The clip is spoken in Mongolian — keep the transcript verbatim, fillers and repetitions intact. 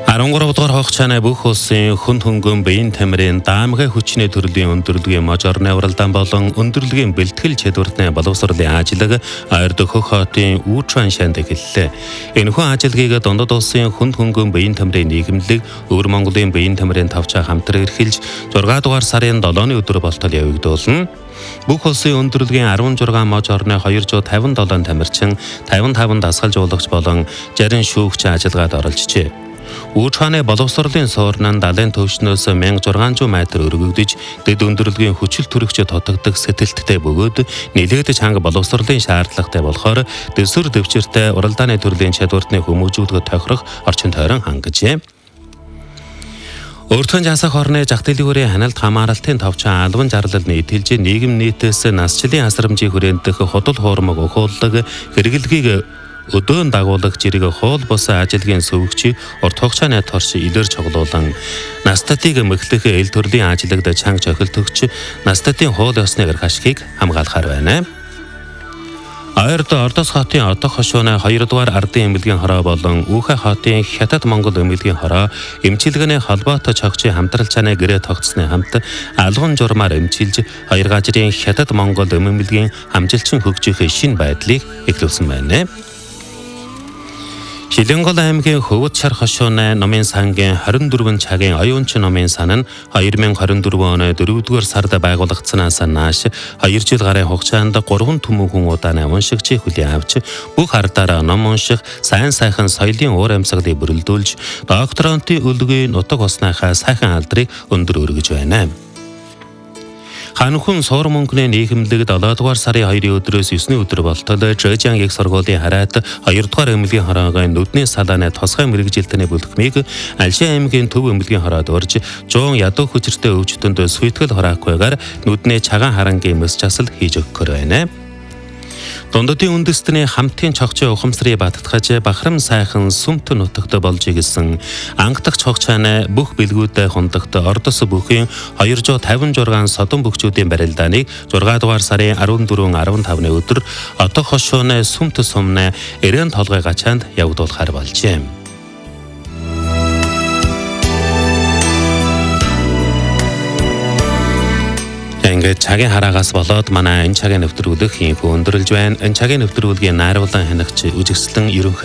арван гурав дугаар хугацааны бүх улсын хүн хөнгөн биеийн тамирын даамгай хүчний төрлийн өндөрлөгийн мажорны уралдаан болон өндөрлөгийн бэлтгэл чадварны боловсролын ажлыг Ойрдох хөх хотын Үүчван шанд эхэллээ. Энэхүү ажилгийг дундад улсын хүн хөнгөн биеийн тамирын нийгэмлэг Өвөр Монголын биеийн тамирын тавчаа хамтран эрхэлж зургаан дугаар сарын долооны өдөр болтол явагдуулна. Бүх улсын өндөрлөгийн арван зургаан мож орны хоёрдугаар тавин долоо тамирчин, тавин таван дасгалжуулагч болон жарин шүүгч ажиллагаад оролцжээ. Үүчваны боловсролын суурнан далайн төвшнөөс мянга зургаан зуун метр өргөгдөж, дэд өндөрлөгийн хүчил төрөгч татагддаг сэтэлттэй бөгөөд нэлээд чанга боловсролын шаардлагатай болохоор дэвсгэр дэвчээртэй уралдааны төрлийн чадвартны хүмүүжүүлэхэд тохирох орчин тойрон хангажээ. Өөртөө жасах орны зах зээлийн хүрээ ханалт хамааралтын тавчаа албан зарлал нийтэлж нийгэм нийтээс насчлалын асрамжийн хүрээндх худал хуурмаг ухууллаг хэрэглэгийг өдөөн дагуулах зэрэг хоол бос ажлын сөвөгч урт хугацааны торш илэр цоглуулан настатыг мөхлөх эл төрлийн ажлагт чанга цохилтөгч настатын хоол ёсны гашгийг хамгаалахаар байна. Ойрд Ордос хотын Отох хошууны хоёрдугаар ардын эмнэлгийн хороо болон Үүхэ хотын Хятад Монгол эмнэлгийн хороо эмчилгээний холбоотой цогцын хамтралцааны гэрээ тогтсны хамт алган журмаар эмчилж хоёр газрын Хятад Монгол эмнэлгийн хамжилчин хөгжих шинэ байдлыг эхлүүлсэн байна. Шилэнгол аймгийн Хөвөд шар хошууны номын сангийн хорин дөрвөн цагийн оюунч номын сан нь две тысячи двадцать четыре оны дөрөвдүгээр сард байгуулагдсанаас нааш хоёр жил гарын хугацаанд гурван түмэн удааны уншигчийг хүлээн авч бүх ардаараа ном унших, сайн сайхан соёлын уур амьсгалыг бүрэлдүүлж, докторантын өлгийн нутаг усныхаа сайхан алдрыг өндөр өргөж байна. Ханхун суур мөнгөний нийгэмлэг долоо дугаар сарын хоёрын өдрөөс есний өдөр болтол Жожиан их сургуулийн хараат хоёр дугаар эмнэлгийн хороогийн нүдний салааны тусгай мэрэгжилтний бүлхмийг Алшин аймгийн Төв эмнэлгийн хороод урж жуун ядуу хүчиртэй өвчтөнд сүйтгэл хороакгүйгээр нүдний цагаан харангийн мэс часал хийж өгөхөр байна. Дундадын үндэстний хамтын цогцын ухамсарыг баттгаж бахарам сайхан сүмт нутагт болж игэсэн ангадах цогцааны бүх бэлгүүдэд хундагт Ордос бүхийн two hundred fifty-six содон бөхчүүдийн барилдааныг зургаан дугаар сарын fourteen fifteen-ны өдөр Отох хошууны сүмт сумны Эрен толгой гачаанд явагдуулахар болжээ. Ингээд цагийн хараагаас болоод манай энэ цагийн нэвтрүүлэг хийх өндөрлж байна. Энэ цагийн нэвтрүүлгийн найруулан хянагч үжигсэлэн ерөнхий